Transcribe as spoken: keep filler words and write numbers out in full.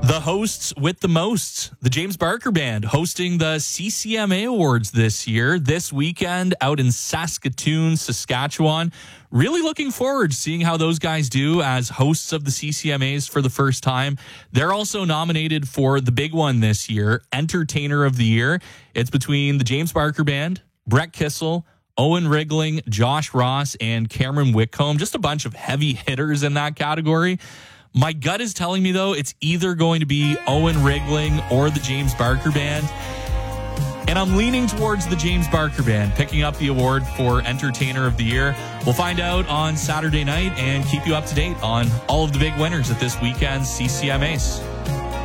The hosts with the most, the James Barker Band, hosting the C C M A Awards this year, this weekend out in Saskatoon, Saskatchewan. Really looking forward to seeing how those guys do as hosts of the C C M As for the first time. They're also nominated for the big one this year, Entertainer of the Year. It's between the James Barker Band, Brett Kissel, Owen Riggling, Josh Ross, and Cameron Whitcomb. Just a bunch of heavy hitters in that category. My gut is telling me, though, it's either going to be Owen Riggling or the James Barker Band. And I'm leaning towards the James Barker Band picking up the award for Entertainer of the Year. We'll find out on Saturday night and keep you up to date on all of the big winners at this weekend's C C M As.